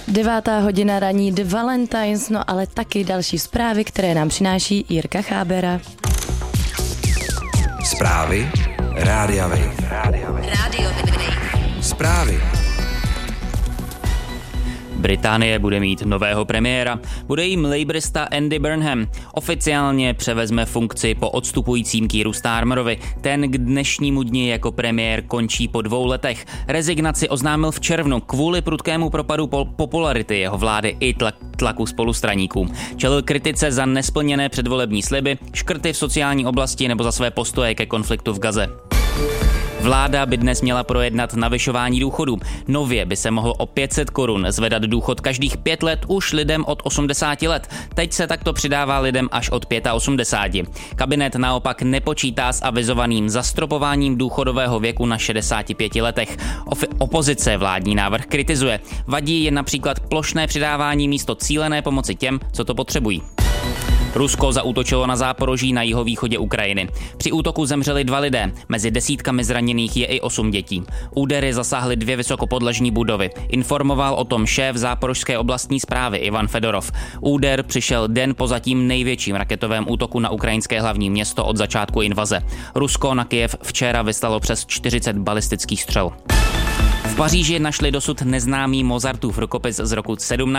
9:00 ranní The Valentines, no ale taky další zprávy, které nám přináší Jirka Chábera. Zprávy Rádia Wave. Zprávy. Británie bude mít nového premiéra. Bude jím labourista Andy Burnham. Oficiálně převezme funkci po odstupujícím Keeru Starmerovi. Ten k dnešnímu dni jako premiér končí po 2 letech. Rezignaci oznámil v červnu kvůli prudkému propadu popularity jeho vlády i tlaku spolustraníků. Čelil kritice za nesplněné předvolební sliby, škrty v sociální oblasti nebo za své postoje ke konfliktu v Gaze. Vláda by dnes měla projednat navyšování důchodů. Nově by se mohlo o 500 korun zvedat důchod každých 5 let už lidem od 80 let. Teď se takto přidává lidem až od 85. Kabinet naopak nepočítá s avizovaným zastropováním důchodového věku na 65 letech. Opozice vládní návrh kritizuje. Vadí je například plošné přidávání místo cílené pomoci těm, co to potřebují. Rusko zaútočilo na Záporoží na jihovýchodě Ukrajiny. Při útoku zemřeli 2 lidé, mezi desítkami zraněných je i 8 dětí. Údery zasáhly 2 vysokopodlažní budovy. Informoval o tom šéf záporožské oblastní správy Ivan Fedorov. Úder přišel den po zatím největším raketovém útoku na ukrajinské hlavní město od začátku invaze. Rusko na Kyjev včera vyslalo přes 40 balistických střel. V Paříži našli dosud neznámý Mozartův rukopis z roku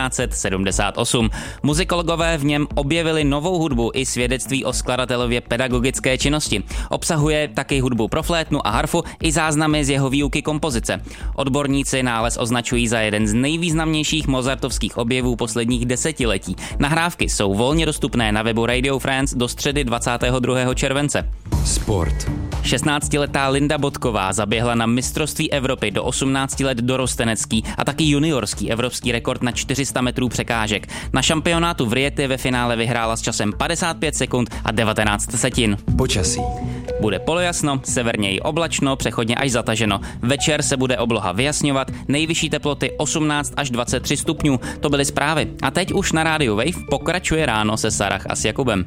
1778. Muzikologové v něm objevili novou hudbu i svědectví o skladatelově pedagogické činnosti. Obsahuje taky hudbu pro flétnu a harfu i záznamy z jeho výuky kompozice. Odborníci nález označují za jeden z nejvýznamnějších mozartovských objevů posledních desetiletí. Nahrávky jsou volně dostupné na webu Radio France do středy 22. července. Sport. 16letá Linda Bodková zaběhla na mistrovství Evropy do 18 let dorostenecký a taky juniorský evropský rekord na 400 metrů překážek. Na šampionátu v Rieti ve finále vyhrála s časem 55 sekund a 19 setin. Počasí. Bude polojasno, severněji oblačno, přechodně až zataženo. Večer se bude obloha vyjasňovat, nejvyšší teploty 18 až 23 stupňů. To byly zprávy. A teď už na rádiu Wave pokračuje ráno se Sarah a s Jakubem.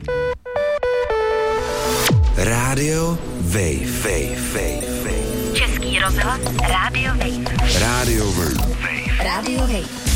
Rádio Wave. Český rozhlas Rádio Wave. Rádio Wave. Rádio Wave.